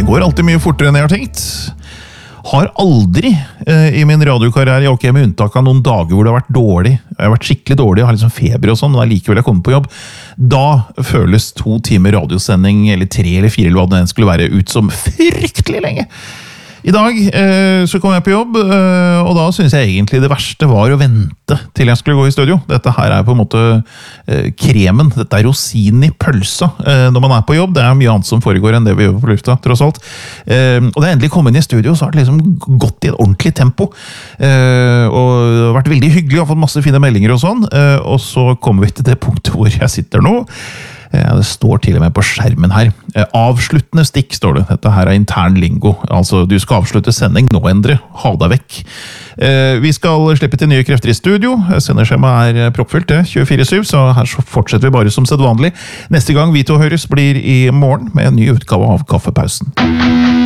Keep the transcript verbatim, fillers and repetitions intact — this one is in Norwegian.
går alltid mye fortere enn jeg har tenkt. Har aldri eh, i min radiokarriere, ok, med unntak av noen dager hvor det har vært dårlig, jeg har vært skikkelig dårlig, jeg har liksom feber og sånn, men likevel jeg kommer på jobb, da føles to timer radiosending, eller tre eller fire, eller hva det skulle være, ut som fryktelig lenge. I dag eh, så kom jeg på jobb, eh, og da synes jeg egentlig det verste var å vente til jeg skulle gå i studio. Dette her er på en måte eh, kremen, dette er rosinen i pølsa eh, når man er på jobb. Det er mye annet som foregår enn det vi gjør på lufta, tross alt. Eh, og da jeg endelig kom inn i studio, så har det liksom gått i et ordentlig tempo. Eh, og det har vært veldig hyggelig, jeg har fått masse fine meldinger og sånn. Eh, og så kommer vi til det punktet hvor jeg sitter nå. Det står til og med på skjermen her. Avsluttende stikk, står det. Dette her er intern lingo. Altså, du skal avslutte sending nå, Endre. Ha deg vekk. Vi skal slippe til nye krefter i studio. Sendeskjemaet er proppfylt, det. tjuefire syv, så her så fortsetter vi bare som sedvanlig. Neste gang vi to høres blir i morgen med en ny utgave av Kaffepausen.